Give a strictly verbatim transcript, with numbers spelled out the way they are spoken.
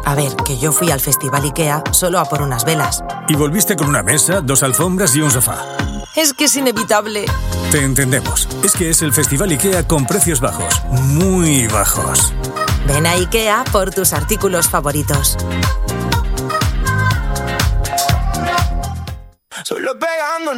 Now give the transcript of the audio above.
A ver, que yo fui al Festival IKEA solo a por unas velas. Y volviste con una mesa, dos alfombras y un sofá. Es que es inevitable. Te entendemos. Es que es el Festival IKEA con precios bajos. Muy bajos. Ven a IKEA por tus artículos favoritos. Solo pegando